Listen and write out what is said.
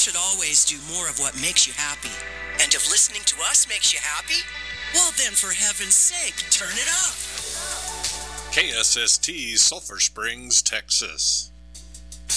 should always do more of what makes you happy. And if listening to us makes you happy, well then for heaven's sake, turn it up. KSST, Sulphur Springs, Texas.